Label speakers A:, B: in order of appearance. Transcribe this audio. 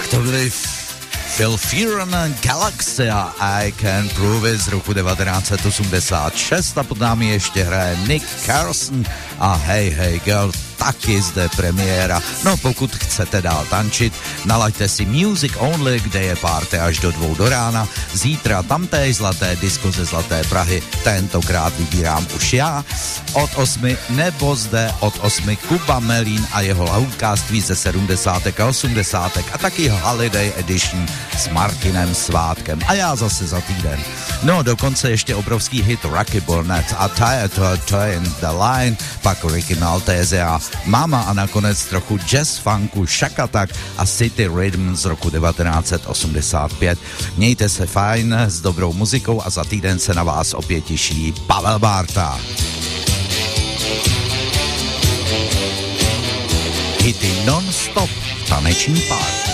A: To byly Phil Fearon, Galaxy a I Can Prove It z roku 1986 a pod námi ještě hraje Nick Carson a Hey Hey Girl, taky zde premiéra. No pokud chcete dál tančit, nalaďte si Music Only, kde je party až do 2 do rána. Zítra tamtéž zlaté disco ze Zlaté Prahy, tentokrát vybírám už já od 8, nebo zde od 8 Kuba Melín a jeho laukáství ze 70. a 80. a taky Holiday Edition s Martinem Svátkem a já zase za týden. No dokonce ještě obrovský hit Rocky Burnett a Tired to in the Line, pak Ricky Maltese a Mama a nakonec trochu jazz funku Shack Attack a City Rhythm z roku 1985. Mějte se fajn s dobrou muzikou a za týden se na vás opět těší Pavel Bárta. Hity non-stop v taneční party.